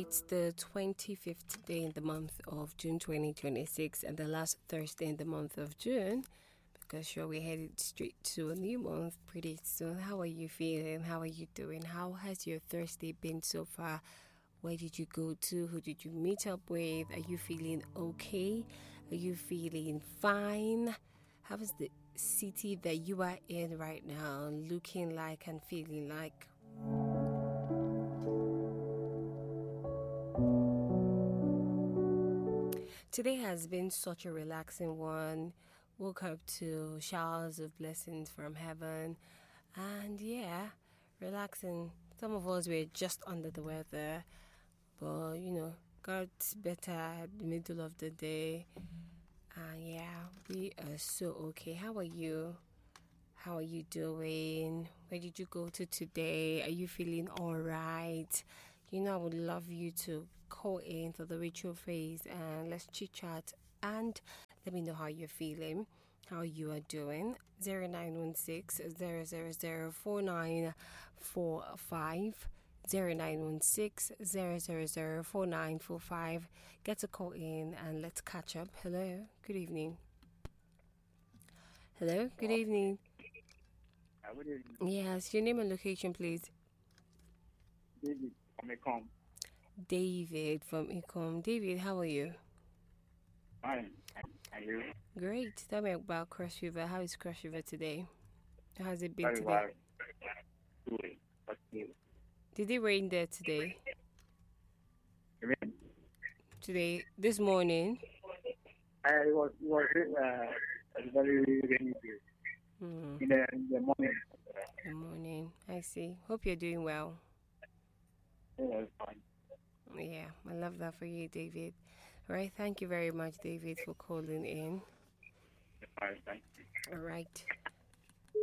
It's the 25th day in the month of June 2026 and the last Thursday in the month of June, because sure we're headed straight to a new month pretty soon. How are you feeling? How are you doing? How has your Thursday been so far? Where did you go to? Who did you meet up with? Are you feeling okay? Are you feeling fine? How is the city that you are in right now looking like and feeling like? Today has been such a relaxing one. Woke up to showers of blessings from heaven. And yeah, relaxing. Some of us were just under the weather. But, got better at the middle of the day. And yeah, we are so okay. How are you? How are you doing? Where did you go to today? Are you feeling all right? I would love you to call in for the ritual phase and let's chit chat and let me know how you're feeling, how you are doing. 0916 000 4945. 0916 000 4945. Get a call in and let's catch up. Hello, good evening. Hello, good evening. Good evening, Yes, your name and location, please. David from Ecom. David from Ecom. David, how are you? Fine. And you? Great. Tell me about Cross River. How is Cross River today? How has it been Very today? well. Doing. But you Did it rain there today? mean, Today, this morning? it was a very rainy day Hmm. in the morning. Good morning. I see. Hope you're doing well. It was fine. Yeah, I love that for you, David. All right. Thank you very much, David, for calling in. Fine, thank you. All right.